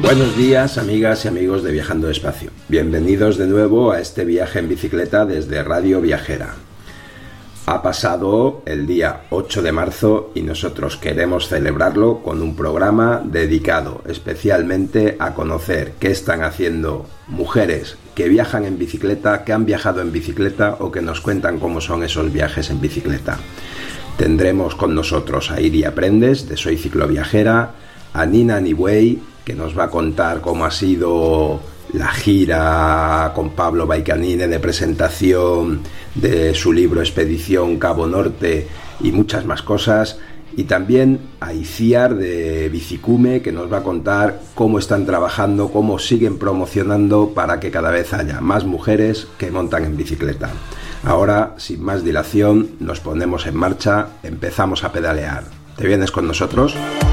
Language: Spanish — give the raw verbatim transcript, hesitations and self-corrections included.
Buenos días, amigas y amigos de Viajando Despacio. Bienvenidos de nuevo a este viaje en bicicleta desde Radio Viajera. Ha pasado el día ocho de marzo y nosotros queremos celebrarlo con un programa dedicado especialmente a conocer qué están haciendo mujeres que viajan en bicicleta, que han viajado en bicicleta o que nos cuentan cómo son esos viajes en bicicleta. Tendremos con nosotros a Iria Prendes, de Soy Cicloviajera, a Nina Nibuey, que nos va a contar cómo ha sido la gira con Pablo Baicanine de presentación de su libro Expedición Cabo Norte y muchas más cosas, y también a Iciar de Bicicume, que nos va a contar cómo están trabajando, cómo siguen promocionando para que cada vez haya más mujeres que montan en bicicleta. Ahora, sin más dilación, nos ponemos en marcha, empezamos a pedalear. ¿Te vienes con nosotros?